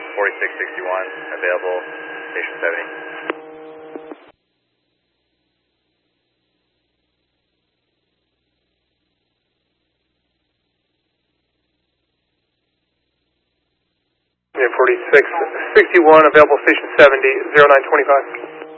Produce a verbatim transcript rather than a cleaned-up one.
forty-six sixty-one, available, station seventy. Yeah, forty-six sixty-one, available, station seventy, zero nine twenty-five.